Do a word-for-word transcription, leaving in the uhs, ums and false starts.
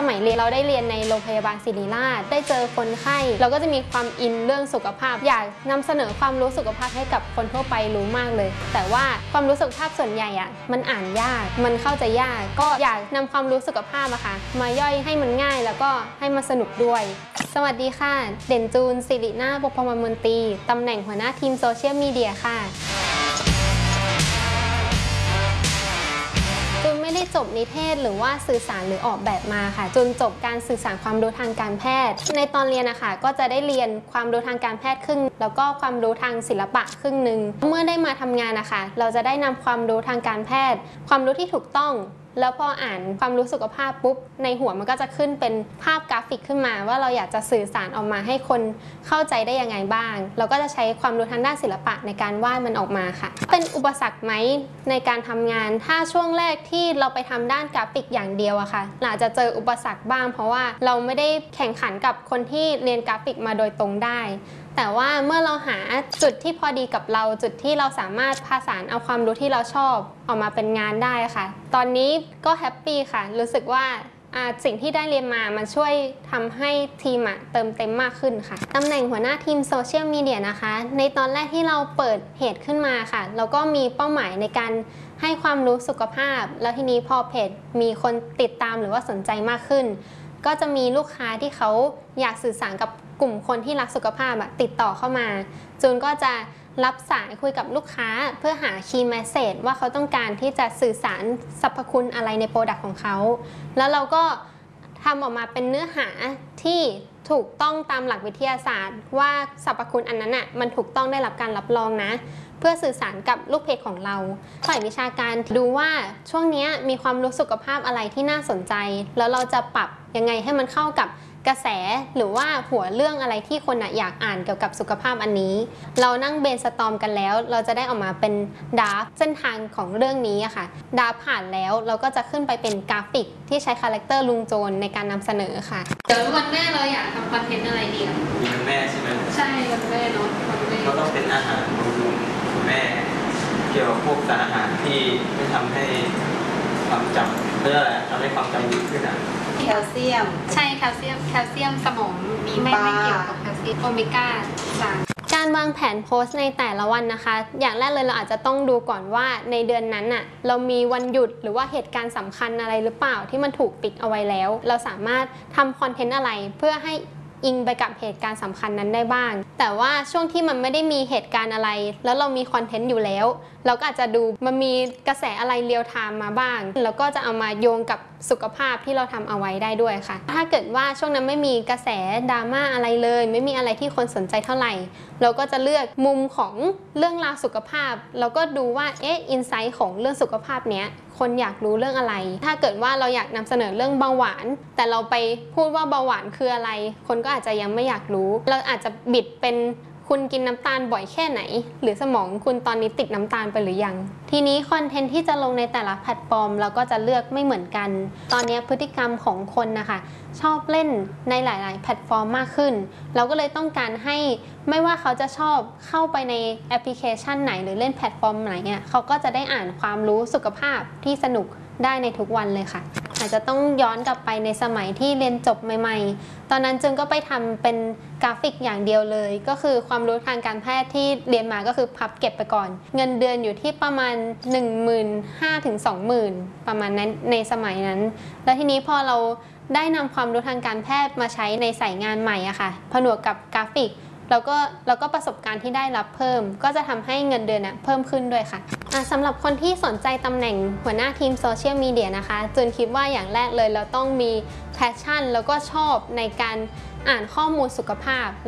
มัยเรียนเราได้เรียนในโรงพยาบาลศิริราชได้เจอคนไข้เราก็จะมีความอินเรื่องสุขภาพอยากนำเสนอความรู้สุขภาพให้กับคนทั่วไปรู้มากเลยแต่ว่าความรู้สุขภาพส่วนใหญ่อะมันอ่านยากมันเข้าใจยากก็อยากนำความรู้สุขภาพอะค่ะมาย่อยให้มันง่ายแล้วก็ให้มันสนุกด้วยสวัสดีค่ะเด่นจูนศิรินาถ ปกพรมนตรีตำแหน่งหัวหน้าทีมโซเชียลมีเดียค่ะจูนไม่ได้จบนิเทศหรือว่าสื่อสารหรือออกแบบมาค่ะจูนจบการสื่อสารความรู้ทางการแพทย์ในตอนเรียนนะคะก็จะได้เรียนความรู้ทางการแพทย์ครึ่งแล้วก็ความรู้ทางศิลปะครึ่งหนึ่งเมื่อได้มาทำงานนะคะเราจะได้นำความรู้ทางการแพทย์ความรู้ที่ถูกต้องแล้วพออ่านความรู้สุขภาพปุ๊บในหัวมันก็จะขึ้นเป็นภาพกราฟิกขึ้นมาว่าเราอยากจะสื่อสารออกมาให้คนเข้าใจได้ยังไงบ้างเราก็จะใช้ความรู้ทางด้านศิลปะในการวาดมันออกมาค่ะเป็นอุปสรรคไหมในการทำงานถ้าช่วงแรกที่เราไปทำด้านกราฟิกอย่างเดียวอะค่ะอาจจะเจออุปสรรคบ้างเพราะว่าเราไม่ได้แข่งขันกับคนที่เรียนกราฟิกมาโดยตรงได้แต่ว่าเมื่อเราหาจุดที่พอดีกับเราจุดที่เราสามารถผสานเอาความรู้ที่เราชอบออกมาเป็นงานได้ค่ะตอนนี้ก็แฮปปี้ค่ะรู้สึกว่าสิ่งที่ได้เรียนมามันช่วยทำให้ทีมเติมเต็มมากขึ้นค่ะตำแหน่งหัวหน้าทีมโซเชียลมีเดียนะคะในตอนแรกที่เราเปิดเพจขึ้นมาค่ะเราก็มีเป้าหมายในการให้ความรู้สุขภาพแล้วทีนี้พอเพจมีคนติดตามหรือว่าสนใจมากขึ้นก็จะมีลูกค้าที่เขาอยากสื่อสารกับกลุ่มคนที่รักสุขภาพติดต่อเข้ามาจูนก็จะรับสายคุยกับลูกค้าเพื่อหา Key Message ว่าเขาต้องการที่จะสื่อสารสรรพคุณอะไรในโปรดักต์ของเขาแล้วเราก็ทำออกมาเป็นเนื้อหาที่ถูกต้องตามหลักวิทยาศาสตร์ว่าสรรพคุณอันนั้นอ่ะมันถูกต้องได้รับการรับรองนะเพื่อสื่อสารกับลูกเพจของเราฝ่ายวิชาการดูว่าช่วงนี้มีความรู้สุขภาพอะไรที่น่าสนใจแล้วเราจะปรับยังไงให้มันเข้ากับกระแสหรือว่าหัวเรื่องอะไรที่คนอยากอ่านเกี่ยวกับสุขภาพอันนี้เรานั่งเบรนสตอร์มกันแล้วเราจะได้ออกมาเป็นดราฟเส้นทางของเรื่องนี้อะค่ะดราฟผ่านแล้วเราก็จะขึ้นไปเป็นกราฟิกที่ใช้คาแรคเตอร์ลุงโจนในการนำเสนอค่ะเดี๋ยววันแม่เราอยากทำคอนเทนต์อะไรดีวันแม่ใช่ไหมใช่วันแม่เนาะวันแม่ก็ต้องเป็นอาหารบำรุงคุณแม่เกี่ยวกับพวกสารอาหารที่ไม่ทำให้ความจำเพื่ออะไรทำให้ความจำดีขึ้นอ่ะแคลเซียมใช่แคลเซียมแคลเซียมสมองมีไม่ไม่เกี่ยวกับแคลเซียมโอเมก้าสามการวางแผนโพสต์ในแต่ละวันนะคะอย่างแรกเลยเราอาจจะต้องดูก่อนว่าในเดือนนั้นน่ะเรามีวันหยุดหรือว่าเหตุการณ์สำคัญอะไรหรือเปล่าที่มันถูกปิดเอาไว้แล้วเราสามารถทำคอนเทนต์อะไรเพื่อให้อิงไปกับเหตุการณ์สำคัญนั้นได้บ้างแต่ว่าช่วงที่มันไม่ได้มีเหตุการณ์อะไรแล้วเรามีคอนเทนต์อยู่แล้วเราก็อาจจะดูมันมีกระแสอะไรเรียลไทม์มาบ้างแล้วก็จะเอามาโยงกับสุขภาพที่เราทำเอาไว้ได้ด้วยค่ะถ้าเกิดว่าช่วงนั้นไม่มีกระแสดราม่าอะไรเลยไม่มีอะไรที่คนสนใจเท่าไหร่เราก็จะเลือกมุมของเรื่องราวสุขภาพเราก็ดูว่าเอ๊ะอินไซต์ของเรื่องสุขภาพเนี้ยคนอยากรู้เรื่องอะไรถ้าเกิดว่าเราอยากนำเสนอเรื่องเบาหวานแต่เราไปพูดว่าเบาหวานคืออะไรคนก็อาจจะยังไม่อยากรู้เราอาจจะบิดเป็นคุณกินน้ำตาลบ่อยแค่ไหนหรือสมองคุณตอนนี้ติดน้ำตาลไปหรือยังทีนี้คอนเทนต์ที่จะลงในแต่ละแพลตฟอร์มเราก็จะเลือกไม่เหมือนกันตอนนี้พฤติกรรมของคนนะคะชอบเล่นในหลายๆแพลตฟอร์มมากขึ้นเราก็เลยต้องการให้ไม่ว่าเขาจะชอบเข้าไปในแอปพลิเคชันไหนหรือเล่นแพลตฟอร์มไหนเนี่ยเขาก็จะได้อ่านความรู้สุขภาพที่สนุกได้ในทุกวันเลยค่ะอาจจะต้องย้อนกลับไปในสมัยที่เรียนจบใหม่ๆตอนนั้นจึงก็ไปทำเป็นกราฟิกอย่างเดียวเลยก็คือความรู้ทางการแพทย์ที่เรียนมาก็คือพับเก็บไปก่อนเงินเดือนอยู่ที่ประมาณ หนึ่งหมื่นห้าพัน ถึง สองหมื่น ประมาณนั้นในสมัยนั้นแล้วทีนี้พอเราได้นำความรู้ทางการแพทย์มาใช้ในสายงานใหม่อะค่ะผนวกกับกราฟิกแล้วก็แล้วก็ประสบการณ์ที่ได้รับเพิ่มก็จะทำให้เงินเดือนเพิ่มขึ้นด้วยค่ะสำหรับคนที่สนใจตำแหน่งหัวหน้าทีมโซเชียลมีเดียนะคะจูนคิดว่าอย่างแรกเลยเราต้องมีแพชชั่นแล้วก็ชอบในการอ่านข้อมูลสุขภาพ